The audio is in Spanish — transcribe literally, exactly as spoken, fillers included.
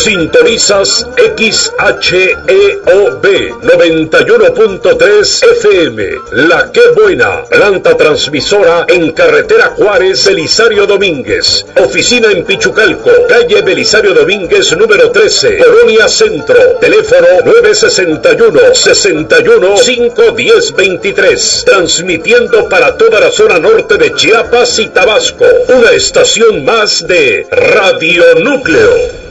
Sintonizas X H E O B noventa y uno punto tres F M, La Que Buena, planta transmisora en carretera Juárez, Belisario Domínguez, oficina en Pichucalco, calle Belisario Domínguez número trece, Colonia Centro, teléfono nueve sesenta y uno, sesenta y uno, cinco diez veintitrés, transmitiendo para toda la zona norte de Chiapas y Tabasco, una estación más de Radio Núcleo.